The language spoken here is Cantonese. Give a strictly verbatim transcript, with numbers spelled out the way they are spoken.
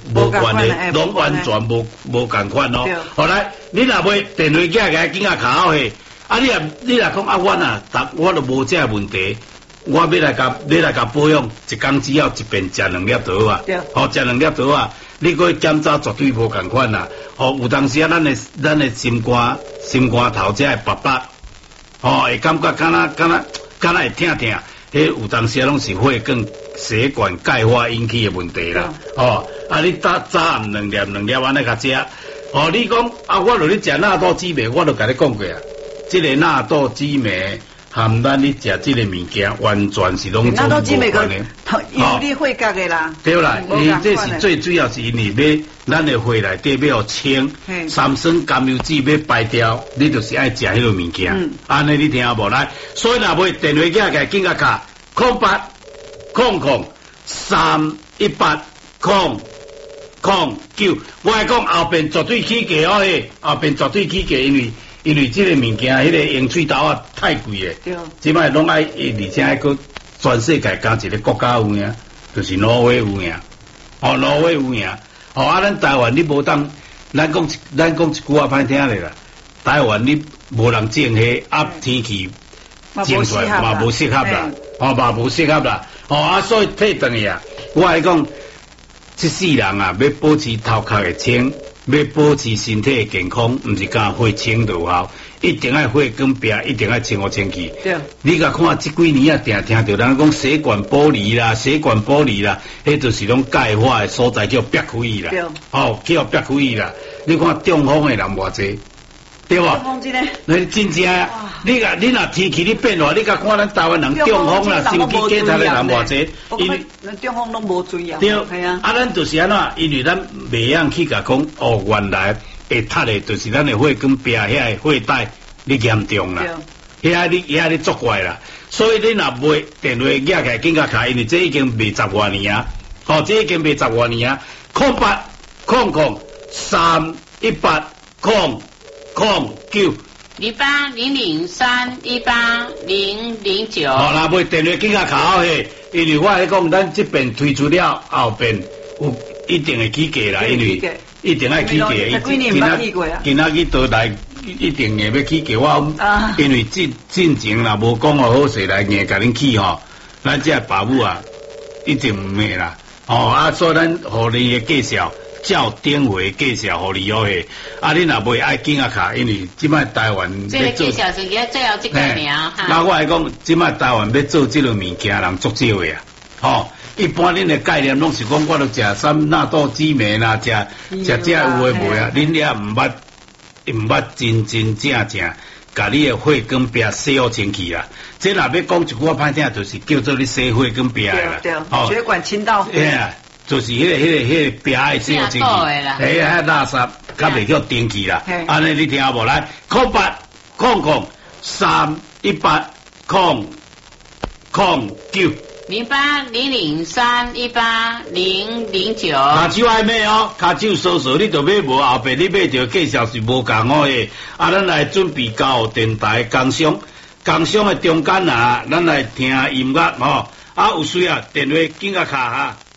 无关的，拢完全无无共款咯。后来你若买电话寄来紧啊卡好嘿，啊你若你若讲啊我啊，我都无这问题。我要来甲要来甲保养，一工只要一遍食两粒就好啊。好，食两粒就好啊。你过检查绝对无共款啦。哦，有当时啊，咱的咱的心肝心肝头这会拔拔，哦，会感觉敢若敢若敢若会疼疼。迄有当时啊，拢是血管血管钙化引起的问题啦。哦，啊，你早早暗两粒两粒安尼甲食。哦，你讲啊，我落去食纳豆激酶，我都甲你讲过啊。这个纳豆激酶。含咱你食这个物件，完全是拢做无关的。 有你血角的啦。 对啦，伊这是最主要是因为要咱的血内底要清，三酸甘油酯要排掉，你就是爱食迄个物件。安尼你听有无？来，所以若买电话寄来紧甲卡空八空空三一八空空九，我来讲后边绝对起价哦嘿，后边绝对起价，因为。因为这个物件，迄、那个用水豆啊太贵诶，即摆拢爱，而且还搁全世界加一个国家有影，就是挪威有影，哦，挪威有影，哦，啊，咱台湾你无当，咱讲咱讲一句话歹听咧啦，台湾你无人种迄啊天气种出来嘛无适合啦，哦嘛无适合啦，哦啊，所以退转去啊，我来讲，这世人啊要保持头壳的清。要保持身体的健康，唔是讲血清就有效，一定要血管壁，一定要清好清气。对，你甲看这几年啊，定听到人讲血管剥离啦，血管剥离啦，迄就是拢钙化的所在叫壁溃啦。对，哦，叫壁溃啦。你看中风的人偌济，对吧？中风真诶，你真正啊！你甲你若天气你变化，你甲看咱台湾人中风啦，心肌梗塞的人偌济， 因为咱中风拢无注意啊。 对，系啊。啊，咱就是安怎？因为咱袂样去甲讲，哦，原来会塌的，就是咱的血管壁遐个血带你严重啦，遐你遐你作怪啦。所以你若买电话寄起来紧甲卡，因为这已经卖十外年啊，哦，这已经卖十外年啊。空八空空三一八空空九。 零八零零三一八零零九。 好啦，买电话紧甲卡嘿，因为我来讲，咱这边推出了后边有一定的起价啦，因为一定要起价。 今仔今仔日倒来一定会要起价，我因为进进前啦，无讲好好势来硬甲恁起吼，咱这爸母啊一定唔咩啦，哦啊，所以咱互你的介绍。照电话介绍互你哦嘿，啊你若袂爱紧啊卡，因为即摆台湾这个介绍是个最后这个名哈。 那我来讲，即摆台湾要做这个物件人足少的啊，吼、哦，一般恁的概念拢是讲我都食啥纳豆激酶啦，食食这有诶无啊，恁也毋捌毋捌真真正正。甲你的血管壁洗好清气啦，这若要讲一句话歹听，就是叫做你洗血管壁啦， 对对，哦、血管清道夫。 就是迄、那个、迄、那个、迄个壁的洗好清气，哎呀，垃圾较袂叫电气啦。安尼你听无来？空八空空三一八空空九零八零零三一八零零九。 卡手爱买哦，卡手搜索你就买无，后边你买着介绍是无共哦诶。啊，咱来准备交电台工商，工商的中间啊，咱来听音乐吼。啊，有需要电话紧甲卡哈。